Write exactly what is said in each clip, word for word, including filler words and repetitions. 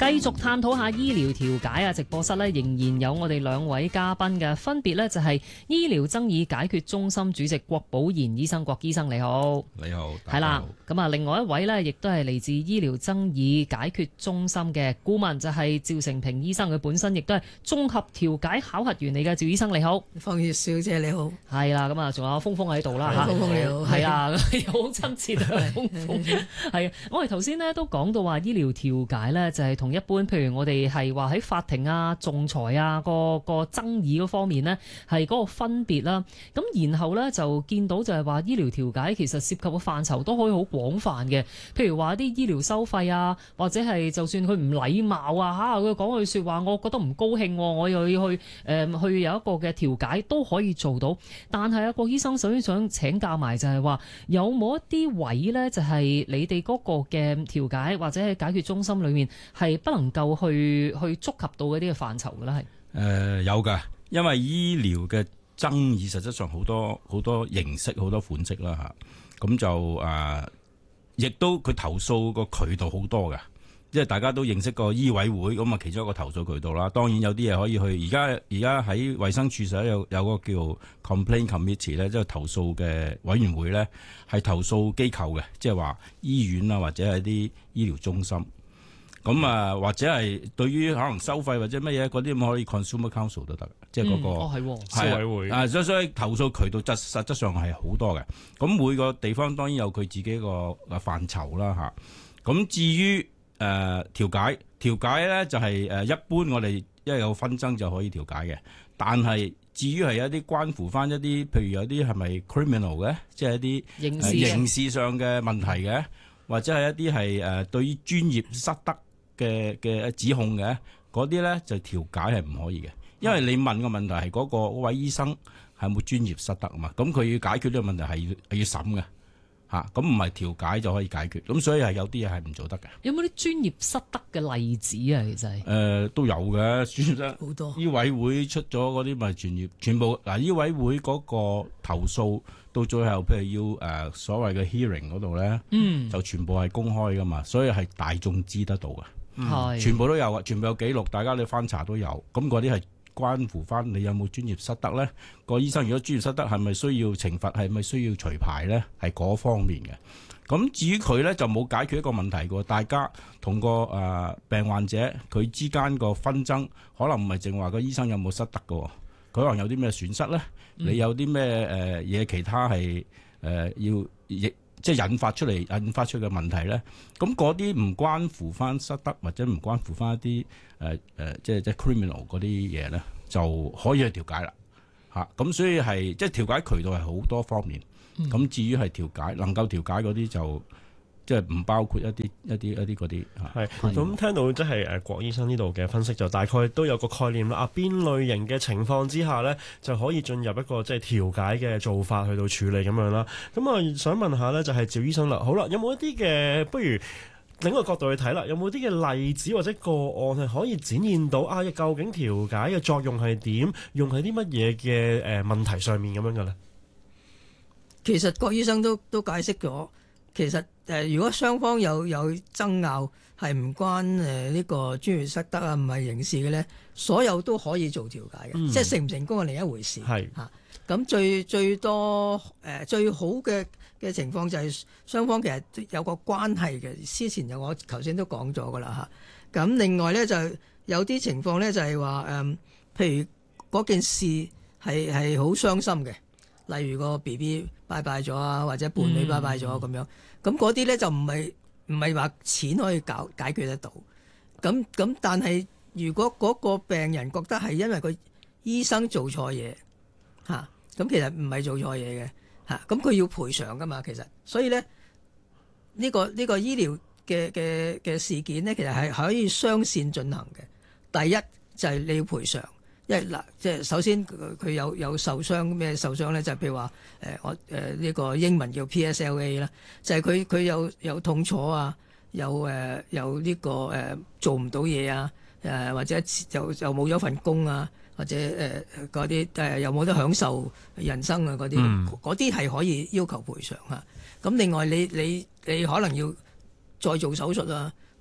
繼續探討下醫療調解啊！直播室咧仍然有我哋兩位嘉賓嘅，分別咧就係醫療爭議解決中心主席郭寶賢醫生，郭醫生你好。 你好， 係啦。咁啊，另外一位咧亦都係嚟自醫療爭議解決中心嘅顧問，就係趙成平醫生，佢本身亦都係綜合調解考核員嚟嘅。趙醫生你好。 放月小姐你好。 係啦，咁啊仲有峰峰喺度啦嚇。 峰峰你好。 係啊，好親切啊，峰峰。係啊，我哋頭先咧都講到話醫療調解咧就係同一般，譬如我哋係話喺法庭啊、仲裁啊個個爭議嗰方面呢，係嗰個分別啦。咁然後咧就見到就係話醫療調解其實涉及嘅範疇都可以好廣泛嘅，譬如話啲醫療收費啊，或者係就算佢唔禮貌啊嚇，佢講句説話，我覺得唔高興，我又要去誒、呃、去有一個嘅調解都可以做到。但係啊，郭醫生首先想請教埋就係話，有冇一啲位呢？就係你哋嗰個嘅調解或者係解決中心裏面係不能夠去去觸及到嗰啲嘅範疇嘅咧？係誒、 呃、有㗎，因為醫療嘅爭議實質上好多好多形式、好多款式啦嚇，咁就誒亦、呃、都佢投訴個渠道好多㗎，即係大家都認識個醫委會咁啊，其中一個投訴渠道啦。當然有啲嘢可以去，而家而家喺衛生署實有有個叫 complaint committee 咧，即係投訴嘅委員會咧，係投訴機構嘅，即係話醫院啊或者係啲醫療中心。咁啊，或者係對於可能收費或者乜嘢嗰啲咁可以 consumer council 都得，即係嗰個哦係消委會啊，所以所以投訴渠道實實質上係好多嘅。咁每個地方當然有佢自己個嘅範疇啦嚇。咁至於誒、呃、調解，調解咧就係誒一般我哋因為有紛爭就可以調解嘅。但係至於係一啲關乎翻一啲，譬如有啲係咪 criminal 嘅，即係一啲刑事、 呃、刑事上嘅問題嘅，或者係一啲係誒對於專業失德嘅嘅指控嘅嗰啲咧，就調解係唔可以嘅，因為你問個問題係嗰個嗰位醫生係冇專業失德啊嘛，咁佢要解決呢個問題係要係要審嘅嚇，咁唔係調解就可以解決，咁所以係有啲嘢係唔做得嘅。 有冇啲專業失德嘅例子啊？其實係誒都有嘅，專業好多。醫委會出咗嗰啲咪專業，全部嗱醫委會嗰個投訴到最後，譬如要誒、呃、所謂嘅 hearing 嗰度咧，嗯，就全部係公開噶嘛，所以係大眾知得到嘅。 係、嗯、 全部都有啊，全部有記錄，大家你翻查都有。咁嗰啲係關乎翻你有冇專業失德咧？個醫生如果專業失德，係咪需要懲罰？係咪需要除牌咧？係嗰方面嘅。咁至於佢咧就冇解決一個問題嘅，大家同個誒、呃、病患者佢之間個紛爭，可能唔係淨話個醫生有冇失德嘅，佢可能有啲咩損失咧？嗯、你有啲咩誒嘢其他係誒、呃、要亦？即係引發出嚟、引發出嘅問題咧，咁嗰啲唔關乎翻失德，或者唔關乎翻一啲誒誒，即係即係 criminal 嗰啲嘢咧，就可以去調解啦嚇。咁所以係即係調解渠道係好多方面。咁、嗯、至於係調解能夠調解嗰啲就。即係唔包括一啲一啲一啲嗰啲嚇。 係咁聽到即係誒郭醫生呢度嘅分析，就大概都有個概念啦。啊，邊類型嘅情況之下呢，就可以進入一個即係調解嘅做法去到處理咁樣啦。咁啊，想問下呢，就係趙醫生啦。好啦，有冇一啲嘅，不如另一個角度去睇啦，有冇啲嘅例子或者個案係可以展現到啊？究竟調解嘅作用係點？用喺啲乜嘢嘅誒問題上面咁樣嘅咧？ 其實郭醫生都都解釋咗。其實誒、呃，如果雙方有有爭拗，係唔關誒呢、呃這個專業失德啊，唔係刑事嘅咧，所有都可以做調解嘅，嗯、即係成唔成功係另一回事。係嚇是，咁、啊、最最多誒、呃、最好嘅嘅情況就係雙方其實有個關係嘅。之前有我頭先都講咗噶啦嚇。咁、啊、另外咧就有啲情況咧就係話誒，譬如嗰件事係係好傷心嘅。例如個 B B 拜拜咗啊，或者伴侶拜拜咗咁樣，咁嗰啲咧就唔係唔係話錢可以搞解決得到。咁咁，但係如果嗰個病人覺得係因為個醫生做錯嘢嚇，咁、啊、其實唔係做錯嘢嘅嚇，咁、啊、佢要賠償噶嘛。其實，所以咧呢、呢個呢、呢個醫療嘅嘅嘅事件咧，其實係可以雙線進行嘅。第一就係、是、你要賠償。因為嗱，即係首先佢有有受傷咩受傷咧？就係、譬如話誒我誒呢個英文叫 P S L A 啦，就係佢佢有有痛楚啊，有誒、呃、有呢、呢個誒、呃、做唔到嘢啊，誒、呃、或者又又冇咗份工啊，或者誒嗰啲誒又冇得享受人生啊嗰啲，嗰啲係可以要求賠償啊。咁另外你你你可能要再做手術啊。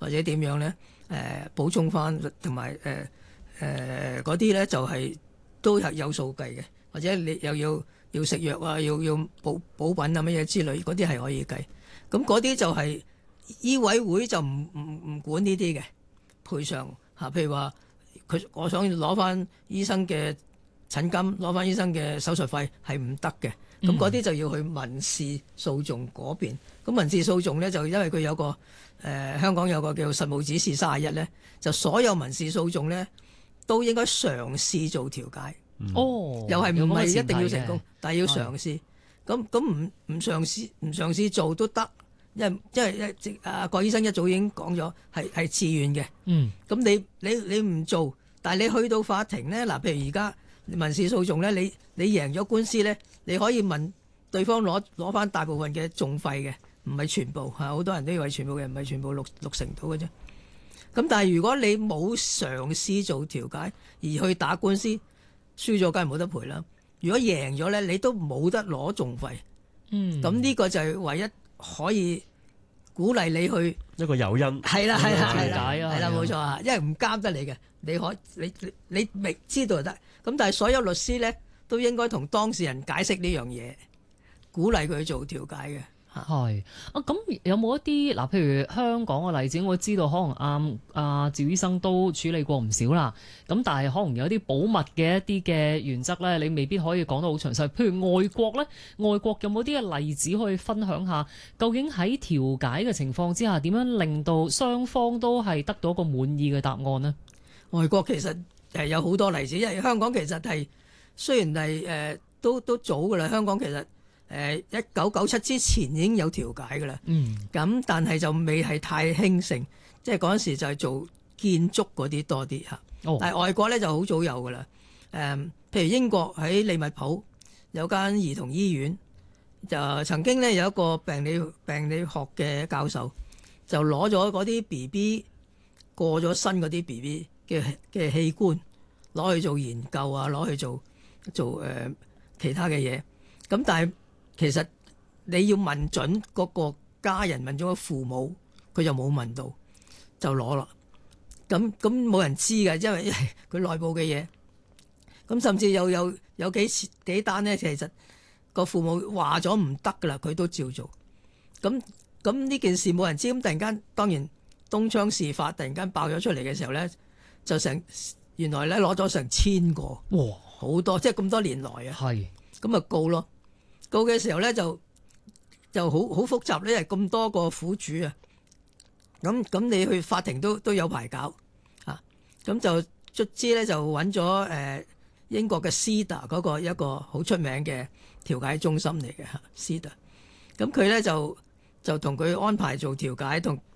或者點樣咧？誒、呃、補充翻同埋誒誒嗰啲咧就係、是、都係有數計嘅，或者你又要要食藥啊，要要補補品啊乜嘢之類，嗰啲係可以計。咁嗰啲就係醫委會就唔唔唔管呢啲嘅賠償嚇，譬如話佢我想攞翻醫生嘅診金，攞翻醫生嘅手術費係唔得嘅。咁嗰啲就要去民事訴訟嗰邊。咁民事訴訟咧就因為佢有個誒、呃、香港有個叫實務指示三十一咧，就所有民事訴訟咧都應該嘗試做調解。 哦， 又係唔係一定要成功， 有但係要嘗試。咁咁唔唔嘗試唔嘗試做都得，因為因為一啊郭醫生一早已經講咗係係自願嘅。 嗯， 咁你你你唔做，但係你去到法庭咧，嗱，譬如而家民事訴訟咧，你你贏咗官司咧，你可以問對方攞攞翻大部分嘅訟費嘅，唔係全部嚇。好多人都以為全部嘅，唔係全部六六成到嘅啫。咁但係如果你冇嘗試做調解而去打官司，輸咗梗係冇得賠啦。如果贏咗咧，你都冇得攞訟費。 嗯， 咁呢個就係唯一可以鼓勵你去一個誘因。 係啦係啦係調解啊啦係啦冇錯啊，因為唔監得你嘅，你可你你你明知道就得。咁但係所有律師咧都應該同當事人解釋呢樣嘢，鼓勵佢去做調解嘅。 係啊，咁有冇一啲嗱，譬如香港嘅例子，我知道可能阿阿趙醫生都處理過唔少啦。咁但係可能有啲保密嘅一啲嘅原則咧，你未必可以講得好詳細。譬如外國咧，外國有冇啲嘅例子可以分享下？究竟喺調解嘅情況之下，點樣令到雙方都係得到一個滿意嘅答案呢？ 外國其實誒有好多例子，因為香港其實係雖然係誒、呃、都都早㗎啦，香港其實。誒一九九七之前已經有調解㗎啦， 嗯， 咁但係就未係太興盛，即係嗰陣時就係做建築嗰啲多啲嚇。 哦， 但係外國咧就好早有㗎啦。誒、嗯，譬如英國喺利物浦有間兒童醫院，就曾經咧有一個病理病理學嘅教授就攞咗嗰啲 B B 過咗身嗰啲 B B 嘅嘅器官攞去做研究啊，攞去做做誒、呃、其他嘅嘢。咁但係其實你要問準嗰個家人，問咗個父母，佢就冇問到，就攞啦。咁咁冇人知㗎，因為佢內部嘅嘢。咁甚至有有有幾幾單咧，其實個父母話咗唔得㗎啦，佢都照做。咁咁呢件事冇人知，咁突然間當然東窗事發，突然間爆咗出嚟嘅時候咧，就成原來咧攞咗成千個， 哇， 好多，即係咁多年來啊， 係咁咪告咯。告嘅時候咧就就好好複雜咧，係咁多個苦主啊，咁咁你去法庭都都有排搞啊，咁就卒之咧就揾咗誒英國嘅 C E D A 嗰個一個好出名嘅調解中心嚟嘅嚇 C E D A，咁佢咧就就同佢安排做調解，同